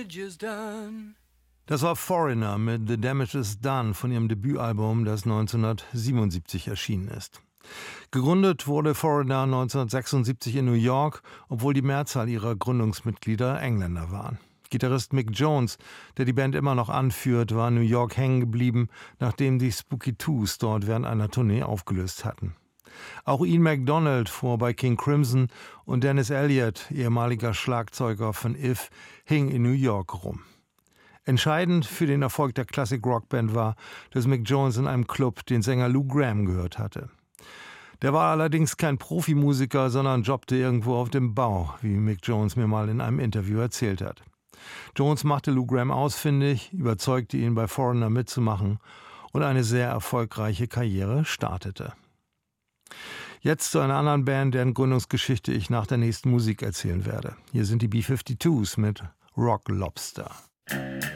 damage is done. Das war Foreigner mit The Damage is Done von ihrem Debütalbum, das 1977 erschienen ist. Gegründet wurde Foreigner 1976 in New York, obwohl die Mehrzahl ihrer Gründungsmitglieder Engländer waren. Gitarrist Mick Jones, der die Band immer noch anführt, war in New York hängen geblieben, nachdem die Spooky Tooth dort während einer Tournee aufgelöst hatten. Auch Ian MacDonald fuhr bei King Crimson und Dennis Elliott, ehemaliger Schlagzeuger von If, hing in New York rum. Entscheidend für den Erfolg der Classic-Rock-Band war, dass Mick Jones in einem Club den Sänger Lou Gramm gehört hatte. Der war allerdings kein Profimusiker, sondern jobbte irgendwo auf dem Bau, wie Mick Jones mir mal in einem Interview erzählt hat. Jones machte Lou Gramm ausfindig, überzeugte ihn, bei Foreigner mitzumachen und eine sehr erfolgreiche Karriere startete. Jetzt zu einer anderen Band, deren Gründungsgeschichte ich nach der nächsten Musik erzählen werde. Hier sind die B-52s mit Rock Lobster.